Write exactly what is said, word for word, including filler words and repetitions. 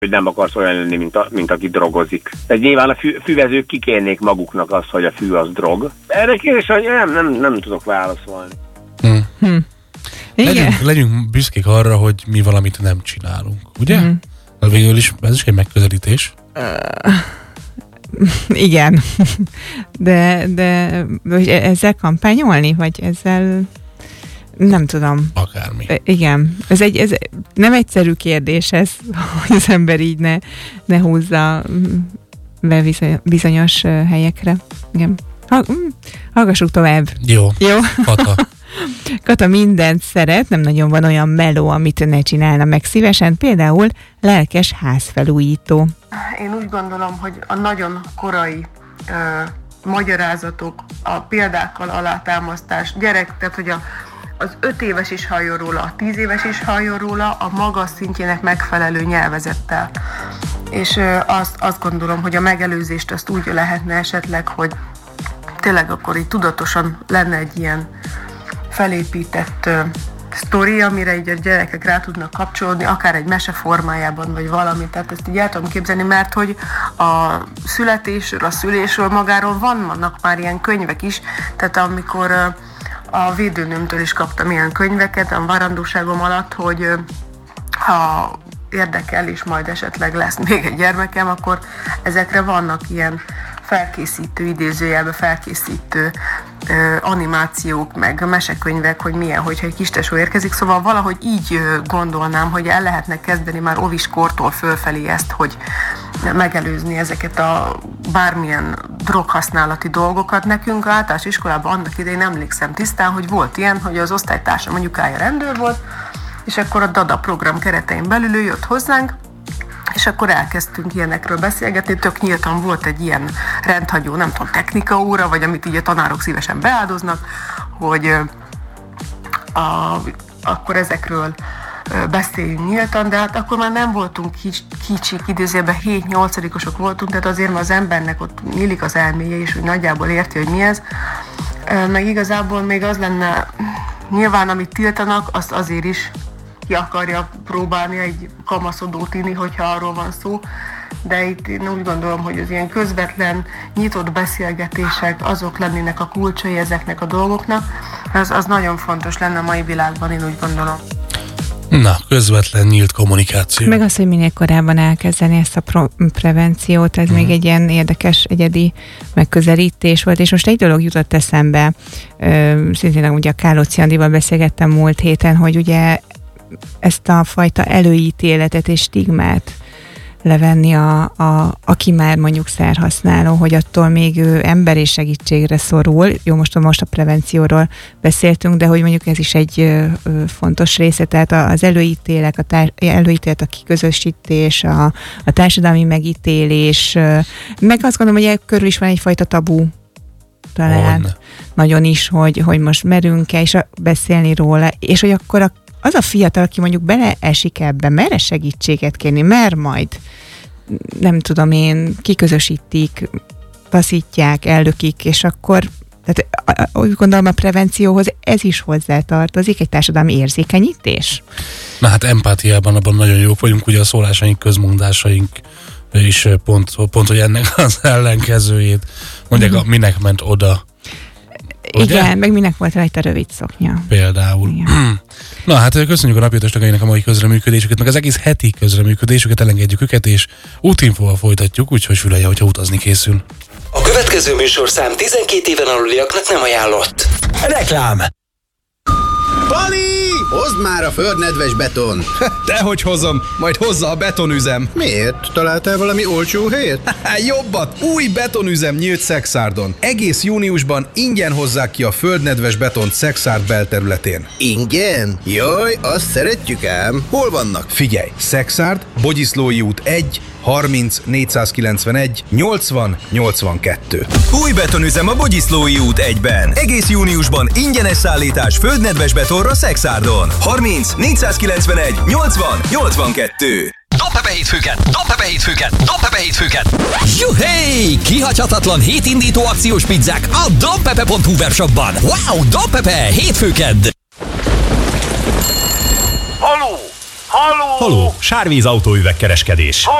hogy nem akarsz olyan lenni, mint, a, mint aki drogozik. Tehát nyilván a fü, füvezők kikérnék maguknak azt, hogy a fű az drog. Erre kérdés, hogy nem, nem, nem tudok válaszolni. Hm. Hm. Legyünk, legyünk büszkék arra, hogy mi valamit nem csinálunk, ugye? Hm. Végül is ez is egy megközelítés. Uh, igen. de, de ezzel kampányolni? Vagy ezzel... Nem tudom. Akármi. Igen. Ez egy ez nem egyszerű kérdés ez, hogy az ember így ne, ne húzza be bizonyos helyekre. Igen. Hallgassuk tovább. Jó. Jó. Kata. Kata mindent szeret, nem nagyon van olyan meló, amit ne csinálna meg szívesen, például lelkes házfelújító. Én úgy gondolom, hogy a nagyon korai ö, magyarázatok, a példákkal alátámasztás, gyerek, tehát hogy a az öt éves is halljon róla, a tíz éves is halljon róla, a magas szintjének megfelelő nyelvezettel. És ö, azt, azt gondolom, hogy a megelőzést azt úgy lehetne esetleg, hogy tényleg akkor így tudatosan lenne egy ilyen felépített ö, sztori, amire így a gyerekek rá tudnak kapcsolódni, akár egy mese formájában, vagy valami. Tehát ezt így el tudom képzelni, mert hogy a születésről, a szülésről magáról vannak már ilyen könyvek is, tehát amikor ö, a védőnőmtől is kaptam ilyen könyveket a várandóságom alatt, hogy ha érdekel és majd esetleg lesz még egy gyermekem, akkor ezekre vannak ilyen felkészítő, idézőjelben felkészítő ö, animációk, meg mesekönyvek, hogy milyen, hogyha egy kistesó érkezik. Szóval valahogy így ö, gondolnám, hogy el lehetne kezdeni már óviskortól fölfelé ezt, hogy megelőzni ezeket a bármilyen droghasználati dolgokat. Nekünk általános iskolában annak idején emlékszem tisztán, hogy volt ilyen, hogy az osztálytársam anyukája rendőr volt, és akkor a DADA program keretein belül ő jött hozzánk, és akkor elkezdtünk ilyenekről beszélgetni, tök nyíltan volt egy ilyen rendhagyó, nem tudom, technikaóra, vagy amit így a tanárok szívesen beáldoznak, hogy a, akkor ezekről beszéljünk nyíltan, de hát akkor már nem voltunk kics, kicsik, idézőjelben hét-nyolcadikosok voltunk, tehát azért már az embernek ott nyílik az elméje, és hogy nagyjából érti, hogy mi ez. Meg igazából még az lenne, nyilván amit tiltanak, azt azért is ki akarja próbálni egy kamaszodó tini, hogyha arról van szó, de itt én úgy gondolom, hogy az ilyen közvetlen, nyitott beszélgetések, azok lennének a kulcsai ezeknek a dolgoknak, az, az nagyon fontos lenne a mai világban, én úgy gondolom. Na, közvetlen, nyílt kommunikáció. Meg az, hogy minél korábban elkezdeni ezt a pro- prevenciót, ez mm. még egy ilyen érdekes, egyedi megközelítés volt, és most egy dolog jutott eszembe, ö, szintén ugye a Kálóczi Andival beszélgettem múlt héten, hogy ugye ezt a fajta előítéletet és stigmát levenni, a, a, aki már mondjuk szerhasználó, hogy attól még ő emberi segítségre szorul. Jó, most, most a prevencióról beszéltünk, de hogy mondjuk ez is egy ö, ö, fontos része, tehát az előítélek, a tár, előítélet, a kiközösítés, a, a társadalmi megítélés, ö, meg azt gondolom, hogy körül is van egyfajta tabu talán. Oh, nagyon is, hogy, hogy most merünk-e és beszélni róla, és hogy akkor a az a fiatal, aki mondjuk beleesik ebbe, merre segítséget kérni, mer majd, nem tudom én, kiközösítik, taszítják, ellökik, és akkor, tehát úgy gondolom a prevencióhoz ez is hozzátartozik, egy társadalmi érzékenyítés. Na hát empátiában abban nagyon jók vagyunk, ugye a szólásaink, közmondásaink is pont, pont hogy ennek az ellenkezőjét mondják, mm-hmm. minek ment oda. Ugye? Igen, meg minek volt rajta rövid szoknya. Például. Igen. Na hát köszönjük a napjöttes tagainak a mai közreműködésüket, meg az egész heti közreműködésüket, elengedjük őket, és útinfóval folytatjuk, úgyhogy fülelje, hogyha utazni készül. A következő műsorszám tizenkét éven aluliaknak nem ajánlott. Reklám! Pali! Hozd már a földnedves beton! Dehogy hozom, majd hozza a betonüzem. Miért? Találtál valami olcsó helyet? Jobbat! Új betonüzem nyílt Szexárdon. Egész júniusban ingyen hozzák ki a földnedves betont Szexárd belterületén. Ingyen? Jaj, azt szeretjük ám. Hol vannak? Figyelj! Szexárd, Bogyiszlói út egy, harminc, négyszázkilencvenegy, nyolcvan, nyolcvankettő. Új betonüzem a Bogyiszlói út egyben. Egész júniusban ingyenes szállítás földnedves betonra Szexárdon. harminc, négyszázkilencvenegy, nyolcvan, nyolcvankettő. Dobbe be hétfőket! Dobbe be hétfőket! Dobbe be hétfőket! Juhé! Kihagyhatatlan hétindító akciós pizzák a dobpepe pont hu webshopban. Wow! Dobpepe! Hétfőked! Haló! Haló! Haló, Sárvíz autóüvegkereskedés.